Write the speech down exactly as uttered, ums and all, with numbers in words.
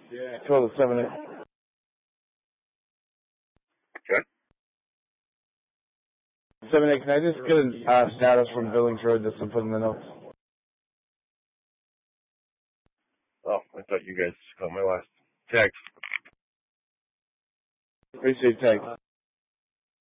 Yeah. Call the seven eight. Okay. Seven eight. Can I just get a uh, status from Billings Road just to put in the notes? Oh, I thought you guys called my last text. Appreciate it. Thanks.